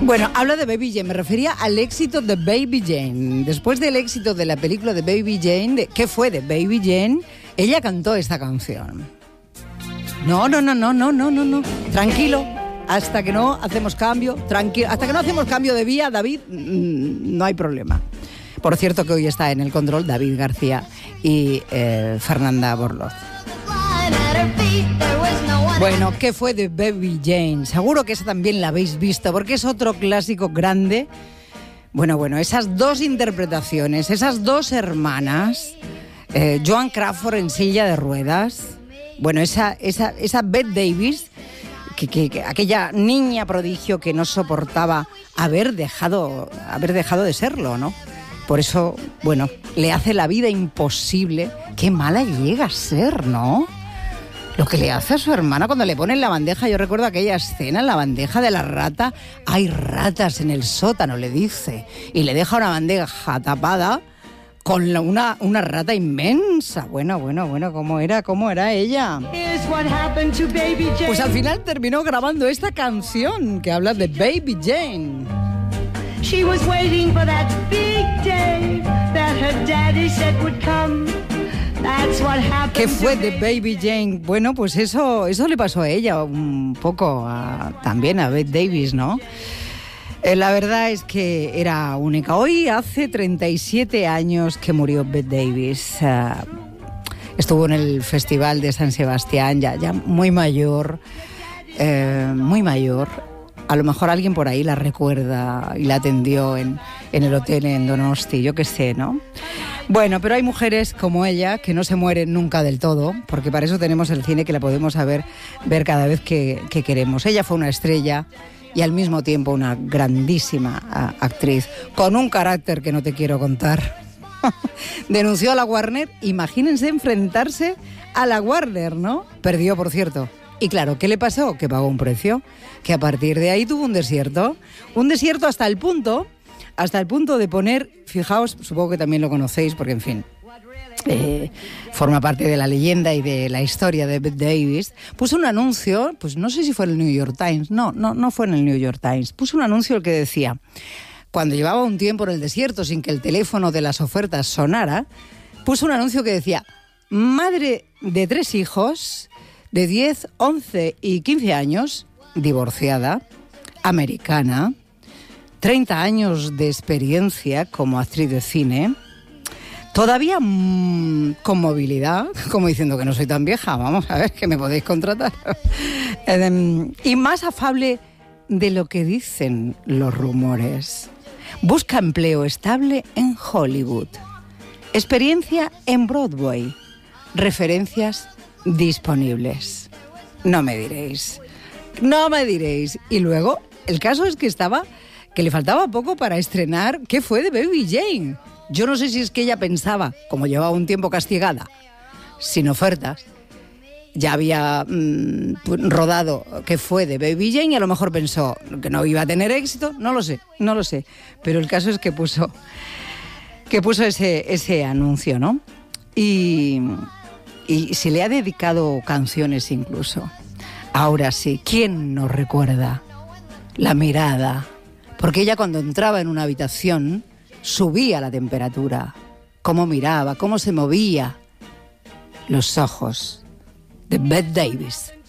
Bueno, habla de Baby Jane, me refería al éxito de Baby Jane. Después del éxito de la película de Baby Jane, ¿qué fue de Baby Jane? Ella cantó esta canción. No. Tranquilo, hasta que no hacemos cambio, tranquilo, hasta que no hacemos cambio de vía, David, no hay problema. Por cierto que hoy está en el control David García y Fernanda Borloz. Bueno, ¿qué fue de Baby Jane? Seguro que esa también la habéis visto, porque es otro clásico grande. Bueno, esas dos interpretaciones, esas dos hermanas, Joan Crawford en silla de ruedas, bueno, esa Bette Davis, que aquella niña prodigio que no soportaba haber dejado de serlo, ¿no? Por eso, bueno, le hace la vida imposible. Qué mala llega a ser, ¿no? Lo que le hace a su hermana cuando le pone en la bandeja, yo recuerdo aquella escena en la bandeja de la rata, hay ratas en el sótano, le dice, y le deja una bandeja tapada con una rata inmensa. Bueno, ¿cómo era ella? Pues al final terminó grabando esta canción que habla de Baby Jane. She was waiting for that big day that her daddy said would come. That's what happened. ¿Qué fue de Baby Jane? Bueno, pues eso le pasó a ella un poco, también a Bette Davis, ¿no? La verdad es que era única. Hoy hace 37 años que murió Bette Davis. Estuvo en el Festival de San Sebastián, ya muy mayor, muy mayor. A lo mejor alguien por ahí la recuerda y la atendió en el hotel en Donosti, yo qué sé, ¿no? Bueno, pero hay mujeres como ella que no se mueren nunca del todo, porque para eso tenemos el cine, que la podemos ver cada vez que queremos. Ella fue una estrella y al mismo tiempo una grandísima actriz, con un carácter que no te quiero contar. Denunció a la Warner, imagínense enfrentarse a la Warner, ¿no? Perdió, por cierto. Y claro, ¿qué le pasó? Que pagó un precio, que a partir de ahí tuvo un desierto hasta el punto de poner, fijaos, supongo que también lo conocéis, porque en fin, forma parte de la leyenda y de la historia de Bette Davis. Puso un anuncio, pues no sé si fue en el New York Times, no fue en el New York Times, puso un anuncio que decía, cuando llevaba un tiempo en el desierto sin que el teléfono de las ofertas sonara, puso un anuncio que decía, madre de 3 hijos, de 10, 11 y 15 años, divorciada, americana, 30 años de experiencia como actriz de cine, todavía con movilidad, como diciendo que no soy tan vieja, vamos a ver, que me podéis contratar, y más afable de lo que dicen los rumores. Busca empleo estable en Hollywood, experiencia en Broadway, referencias disponibles. No me diréis. Y luego, el caso es que le faltaba poco para estrenar ¿Qué fue de Baby Jane? Yo no sé si es que ella pensaba, como llevaba un tiempo castigada, sin ofertas, ya había rodado ¿Qué fue de Baby Jane? Y a lo mejor pensó que no iba a tener éxito, no lo sé. Pero el caso es que puso ese anuncio, ¿no? Y se le ha dedicado canciones incluso. Ahora sí, ¿quién nos recuerda? La mirada. Porque ella cuando entraba en una habitación subía la temperatura. Cómo miraba, cómo se movía. Los ojos de Bette Davis.